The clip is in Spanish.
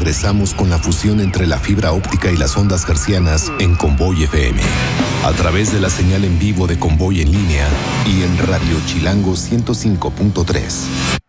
regresamos con la fusión entre la fibra óptica y las ondas hertzianas en Convoy FM. A través de la señal en vivo de Convoy en línea y en Radio Chilango 105.3.